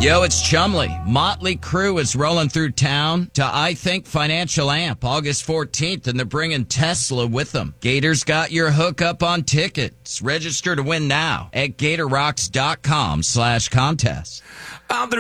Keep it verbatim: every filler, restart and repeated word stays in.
Yo, it's Chumley. Motley Crue is rolling through town to I Think Financial Amp August fourteenth, and they're bringing Tesla with them. Gator's got your hookup on tickets. Register to win now at gatorrocks.com slash contest.